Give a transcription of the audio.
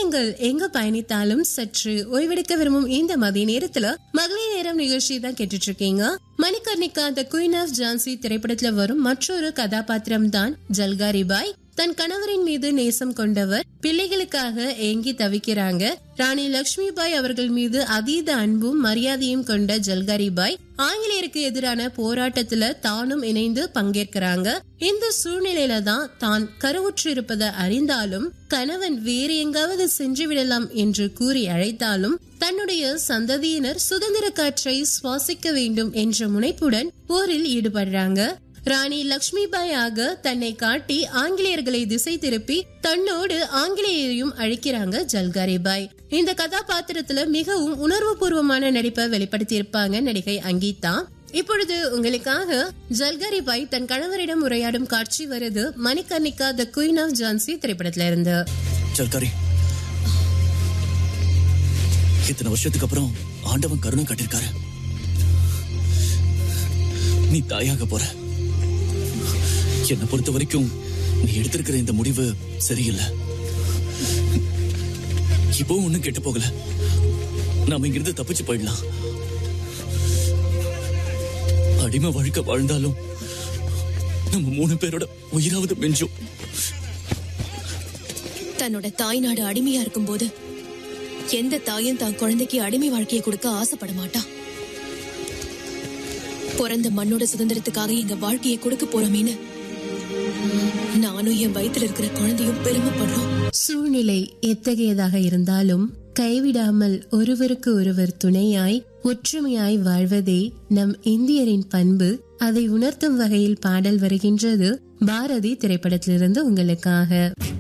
நீங்கள் எங்க பயணித்தாலும் சற்று ஓய்வெடுக்க விரும்பும் இந்த மதிய நேரத்துல மகளிர் நேரம் நிகழ்ச்சி தான் கேட்டுட்டு இருக்கீங்க. மணிகர்ணிகா தி குயின் ஆஃப் ஜான்சி திரைப்படத்துல வரும் மற்றொரு கதாபாத்திரம் தான் ஜல்காரி பாய். தன் கணவரின் மீது நேசம் கொண்டவர், பிள்ளைகளுக்காக ஏங்கி தவிக்கிறாங்க. ராணி லட்சுமி பாய் அவர்கள் மீது அதீத அன்பும் மரியாதையும் கொண்ட ஜல்காரி பாய் ஆங்கிலேயருக்கு எதிரான போராட்டத்துல தானும் இணைந்து பங்கேற்கிறாங்க. இந்த சூழ்நிலையில தான் கருவுற்று இருப்பதை அறிந்தாலும் கணவன் வேறு எங்காவது சென்று விடலாம் என்று கூறி அழைத்தாலும் தன்னுடைய சந்ததியினர் சுதந்திர காற்றை சுவாசிக்க வேண்டும் என்ற முனைப்புடன் போரில் ஈடுபடுறாங்க. ராணி லட்சுமி பாய் ஆக தன்னை காட்டி ஆங்கிலேயர்களை திசை திருப்பி தன்னோடு ஆங்கிலேயரையும் அழிக்கிறாங்க ஜல்காரி பாய். இந்த கதாபாத்திரத்துல மிகவும் உணர்வு பூர்வமான நடிப்பை வெளிப்படுத்தி இருப்பாங்க நடிகை அங்கீதா. இப்பொழுது உங்களுக்காக ஜல்காரி பாய் தன் கணவரிடம் உரையாடும் காட்சி வருது மணிகர்ணிகா தி குயின் ஆஃப் ஜான்சி திரைப்படத்துல இருந்து. ஜல்காரி, இத்தனை வருஷத்துக்கு அப்புறம் ஆண்டவன் கருணை காட்டிருக்காரு. நீ தாயாக போற. என்னை பொறுத்த வரைக்கும் நீ எடுத்திருக்கிற இந்த முடிவு சரியில்லை. இப்போ ஒண்ணும் கெட்டு போகல. நாம இங்கிருந்து தப்பிச்சு போயிடலாம். அடிமை வாழ்க்கை வாழ்ந்தாலும் நம்ம 3 பேரோட உயிராவது மிஞ்சும். தன்னோட தாய் நாடு அடிமையா இருக்கும் போது எந்த தாயும் தான் குழந்தைக்கு அடிமை வாழ்க்கையை கொடுக்க ஆசைப்பட மாட்டா. பிறந்த மண்ணோட சுதந்திரத்துக்காக எங்க வாழ்க்கையை கொடுக்க போறோமேன்னு நானும் என் வயித்துல இருக்கிற குழந்தையும் பெருமைப்படுறோம். சூழ்நிலை எத்தகையதாக இருந்தாலும் கைவிடாமல் ஒருவருக்கு ஒருவர் துணையாய் ஒற்றுமையாய் வாழ்வதே நம் இந்தியரின் பண்பு. அதை உணர்த்தும் வகையில் பாடல் வருகின்றது பாரதி திரைப்படத்திலிருந்து உங்களுக்காக.